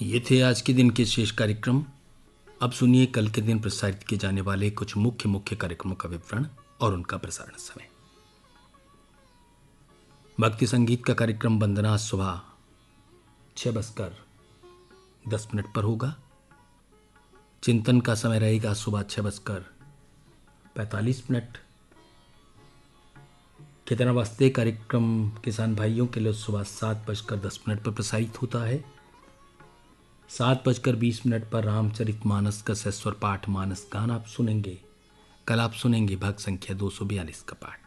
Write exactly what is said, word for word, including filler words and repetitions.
ये थे आज के दिन के शेष कार्यक्रम। अब सुनिए कल के दिन प्रसारित किए जाने वाले कुछ मुख्य मुख्य कार्यक्रमों का विवरण और उनका प्रसारण समय। भक्ति संगीत का कार्यक्रम वंदना सुबह छः बजकर दस मिनट पर होगा। चिंतन का समय रहेगा सुबह छः बजकर पैंतालीस मिनट। कितना वास्ते कार्यक्रम किसान भाइयों के लिए सुबह सात बजकर दस मिनट पर प्रसारित होता है। सात बजकर बीस मिनट पर रामचरितमानस का सस्वर पाठ मानस गान आप सुनेंगे। कल आप सुनेंगे भाग संख्या दो सौ बयालीस का पाठ।